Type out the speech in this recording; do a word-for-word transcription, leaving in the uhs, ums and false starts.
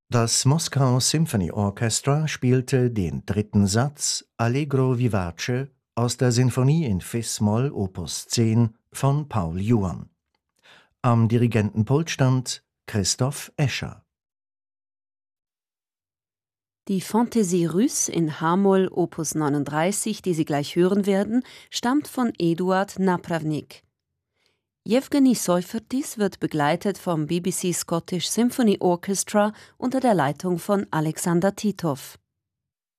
Das Moskau Symphony Orchestra spielte den dritten Satz Allegro vivace aus der Sinfonie in Fis-Moll Opus zehn von Paul Juon. Am Dirigentenpult stand Christoph Escher. Die Fantaisie russe in H-Moll Opus neununddreißig, die Sie gleich hören werden, stammt von Eduard Napravnik. Jewgeni Seufertis wird begleitet vom B B C Scottish Symphony Orchestra unter der Leitung von Alexander Titov.